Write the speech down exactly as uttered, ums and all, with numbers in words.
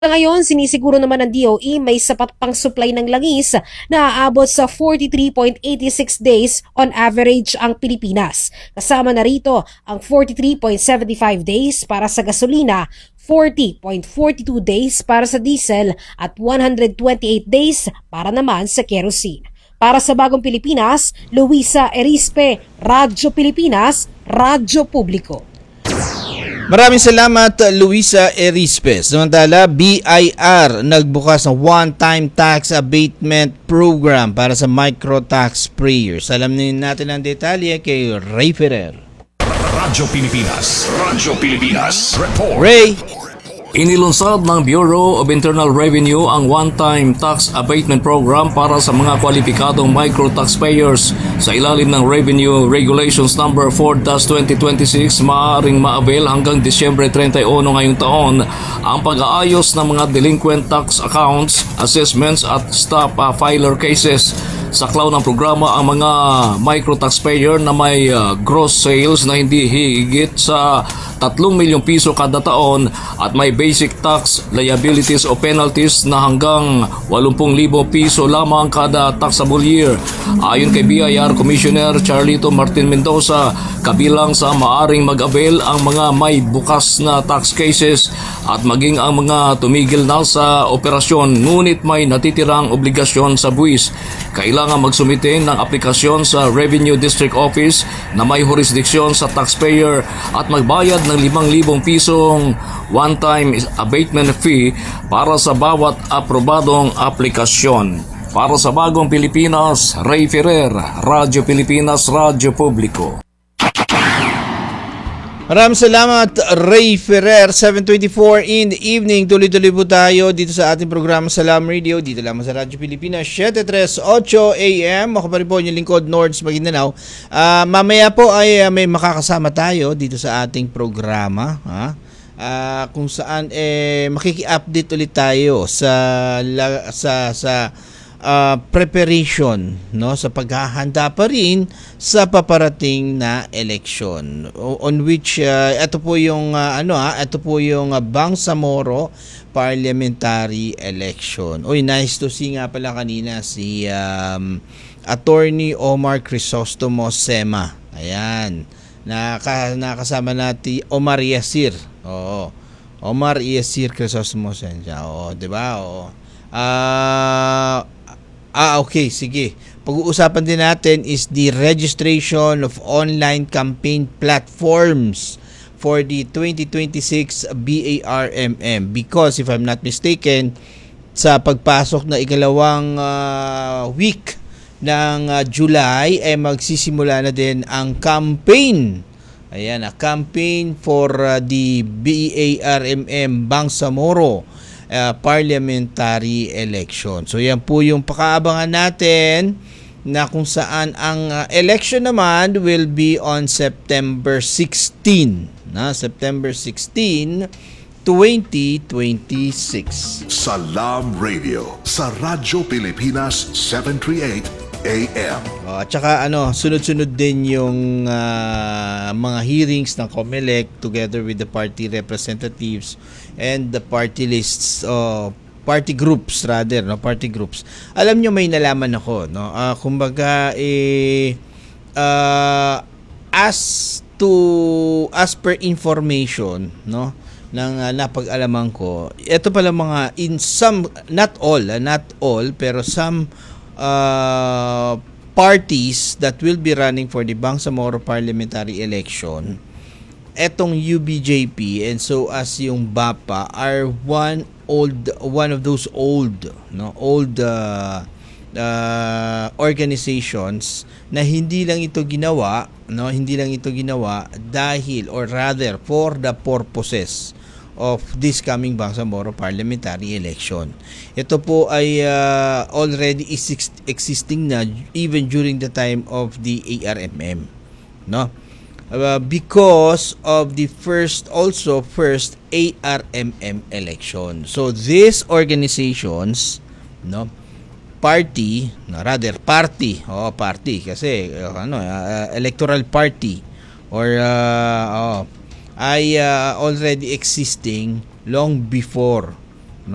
Ngayon, sinisiguro naman ng D O E may sapat pang supply ng langis na aabot sa forty-three point eight six days on average ang Pilipinas. Kasama na rito ang forty-three point seven five days para sa gasolina, forty point four two days para sa diesel at one hundred twenty-eight days para naman sa kerosene. Para sa Bagong Pilipinas, Luisa Erispe, Radyo Pilipinas, Radyo Publiko. Maraming salamat, Luisa Erispe. Samantala, B I R nagbukas ng one-time tax abatement program para sa micro-taxpayers. Alam natin ang detalye kay Ray Ferrer. Radyo Pilipinas. Radyo Pilipinas. Report. Ray. Inilunsad ng Bureau of Internal Revenue ang one-time tax abatement program para sa mga kwalipikadong micro-taxpayers. Sa ilalim ng Revenue Regulations number four dash twenty twenty-six, maaaring ma-avail hanggang Disyembre thirty-one ngayong taon ang pag-aayos ng mga delinquent tax accounts, assessments at stop uh, filer cases. Saklaw ng programa ang mga micro-taxpayer na may uh, gross sales na hindi higit sa tatlong milyong piso kada taon at may basic tax liabilities o penalties na hanggang eighty thousand piso lamang kada taxable year. Ayon kay B I R Commissioner Charlito Martin Mendoza, kabilang sa maaring mag-avail ang mga may bukas na tax cases at maging ang mga tumigil na sa operasyon ngunit may natitirang obligasyon sa buwis. Kailangan magsumite ng aplikasyon sa Revenue District Office na may jurisdiksyon sa taxpayer at magbayad ng limang libong pisong one-time abatement fee para sa bawat aprobadong aplikasyon. Para sa Bagong Pilipinas, Ray Ferrer, Radyo Pilipinas, Radyo Publiko. Maraming salamat, Ray Ferrer. seven twenty-four in the evening. Tuloy-tuloy po tayo dito sa ating programa Salam Radio. Dito lamang sa Radyo Pilipinas, seven thirty-eight a m Ako pa rin po yung lingkod, Nords Maguindanao. Uh, mamaya po ay uh, may makakasama tayo dito sa ating programa. Ha? Uh, kung saan eh, makiki-update ulit tayo sa, sa, sa Uh, preparation, no, sa paghahanda pa rin sa paparating na election, on which uh, ito po yung uh, ano ah ito po yung uh, Bangsamoro parliamentary election. Oy, nice to see nga pala kanina si um, Attorney Omar Crisostomo Sema. Ayan, naka, nakasama natin Omar Yasir. Oo, Omar Yasir Crisostomo Sema. Oo, di ba? Oo. Ah uh, Ah, okay, sige. Pag-uusapan din natin is the registration of online campaign platforms for the twenty twenty-six B A R M M. Because if I'm not mistaken, sa pagpasok na ikalawang uh, week ng uh, July, ay eh, magsisimula na din ang campaign. Ayan, a campaign for uh, the B A R M M Bangsamoro Uh, parliamentary election. So yan po yung pakaabangan natin na kung saan ang uh, election naman will be on September sixteenth, na September sixteenth, twenty twenty-six. Salam Radio sa Radyo Pilipinas seven thirty-eight A M. Oh, at saka ano, sunod-sunod din yung uh, mga hearings ng COMELEC together with the party representatives and the party lists, uh, party groups rather, no, party groups. Alam nyo, may nalaman ako, no. Uh, kumbaga eh uh, as to as per information, no, ng uh, napag-alaman ko, ito pala mga in some, not all, uh, not all, pero some Uh, parties that will be running for the Bangsamoro parliamentary election, etong U B J P and so as yung B A P A are one old one of those old no old uh, uh, organizations na hindi lang ito ginawa no hindi lang ito ginawa dahil or rather for the purposes of this coming Bangsamoro parliamentary election. Ito po ay uh, already exist, existing na even during the time of the A R M M, no? Uh, because of the first also first A R M M election. So these organizations, no, party, no, rather party, oh party kasi uh, ano uh, electoral party or uh, oh ay uh, already existing long before